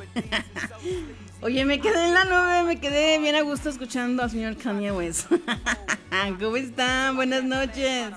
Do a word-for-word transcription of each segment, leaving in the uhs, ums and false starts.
Oye, me quedé en la nube, me quedé bien a gusto escuchando al señor Kanye West. ¿Cómo están? Buenas noches.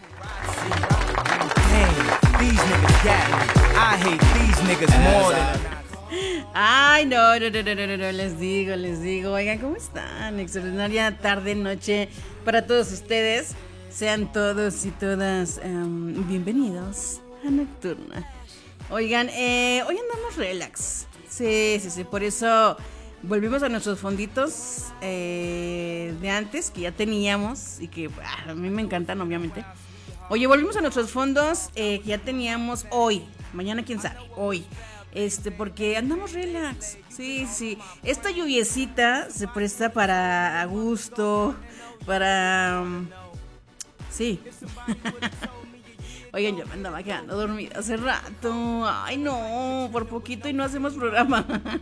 Ay, no, no, no, no, no, no, les digo, les digo. Oigan, ¿cómo están? Extraordinaria tarde, noche para todos ustedes. Sean todos y todas um, bienvenidos a Nocturna. Oigan, eh, hoy andamos relax. Sí, sí, sí, por eso volvimos a nuestros fonditos eh, de antes, que ya teníamos y que ah, a mí me encantan, obviamente. Oye, volvimos a nuestros fondos eh, que ya teníamos hoy, mañana quién sabe, hoy. Este, porque andamos relax. Sí, sí. Esta lluviecita se presta para a gusto, para... Um, sí. Oigan, yo me andaba quedando dormida hace rato. Ay, no, por poquito y no hacemos programa.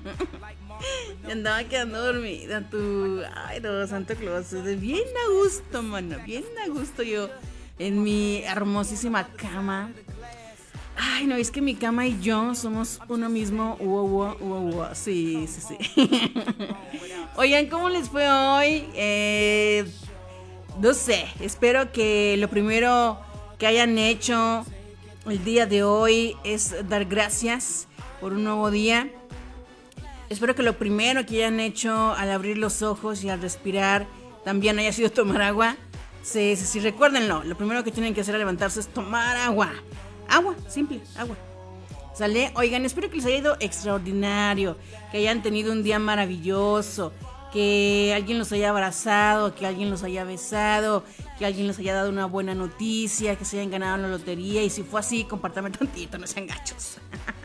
Me andaba quedando dormida, tú. Ay, no, Santo Claus. Bien a gusto, mano. Bien a gusto yo en mi hermosísima cama. Ay, no, es que mi cama y yo somos uno mismo. Wow, wow, wow, wow. Sí, sí, sí. Oigan, ¿cómo les fue hoy? Eh, no sé, espero que lo primero que hayan hecho el día de hoy es dar gracias por un nuevo día. Espero que lo primero que hayan hecho al abrir los ojos y al respirar también haya sido tomar agua. Sí, sí, sí, recuérdenlo. Lo primero que tienen que hacer al levantarse es tomar agua. Agua, simple, agua. ¿Sale? Oigan, espero que les haya ido extraordinario, que hayan tenido un día maravilloso, que alguien los haya abrazado, que alguien los haya besado, que alguien les haya dado una buena noticia, que se hayan ganado la lotería. Y si fue así, compártame tantito, no sean gachos.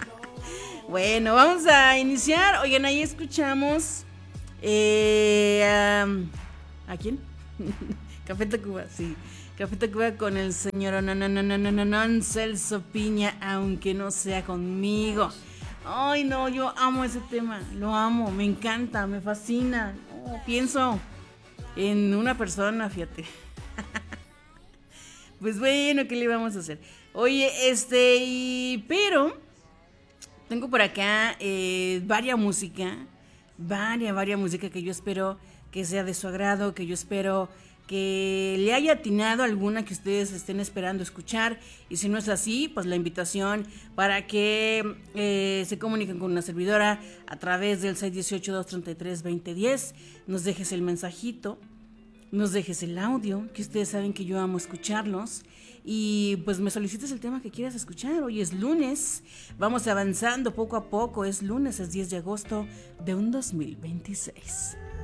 Bueno, vamos a iniciar. Oigan, ahí escuchamos eh, um, ¿a quién? Café Tacuba, sí. Café Tacuba con el señor no, no, no, no, no, no, no, Celso Piña, aunque no sea conmigo. Ay, no, yo amo ese tema, lo amo, me encanta, me fascina. Oh, pienso en una persona, fíjate. Pues bueno, ¿qué le vamos a hacer? Oye, este, y, pero tengo por acá eh, varia música, varia, varia música que yo espero que sea de su agrado, que yo espero que le haya atinado alguna que ustedes estén esperando escuchar, y si no es así, pues la invitación para que eh, se comuniquen con una servidora a través del seis uno ocho, dos tres tres, dos cero uno cero, nos dejes el mensajito, nos dejes el audio, que ustedes saben que yo amo escucharlos, y pues me solicites el tema que quieras escuchar. Hoy es lunes, vamos avanzando poco a poco, es lunes, es diez de agosto de un dos mil veintiséis.